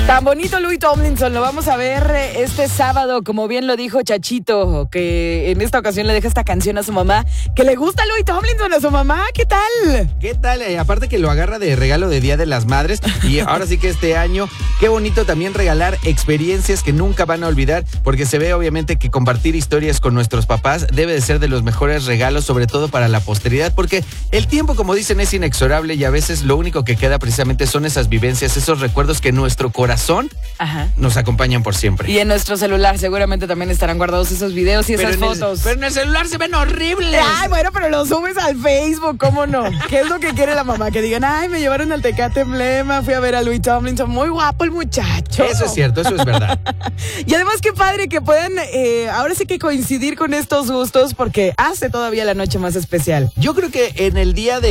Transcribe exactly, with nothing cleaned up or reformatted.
Tan bonito Louis Tomlinson, lo vamos a ver este sábado, como bien lo dijo Chachito, que en esta ocasión le deja esta canción a su mamá, que le gusta Louis Tomlinson a su mamá, ¿qué tal? ¿Qué tal? Eh, aparte que lo agarra de regalo de Día de las Madres y ahora sí que este año, qué bonito también regalar experiencias que nunca van a olvidar, porque se ve obviamente que compartir historias con nuestros papás debe de ser de los mejores regalos, sobre todo para la posteridad, porque el tiempo, como dicen, es inexorable y a veces lo único que queda precisamente son esas vivencias, esos recuerdos que nuestro corazón Ajá. nos acompañan por siempre. Y en nuestro celular seguramente también estarán guardados esos videos y pero esas en fotos. El, pero en el celular se ven horribles. Ay, bueno, pero lo subes al Facebook, ¿cómo no? ¿Qué es lo que quiere la mamá? Que digan, ay, me llevaron al Tecate Emblema, fui a ver a Louis Tomlinson, muy guapo el muchacho. Eso es cierto, eso es verdad. Y además qué padre que puedan, eh, ahora sí que coincidir con estos gustos porque hace todavía la noche más especial. Yo creo que en el día de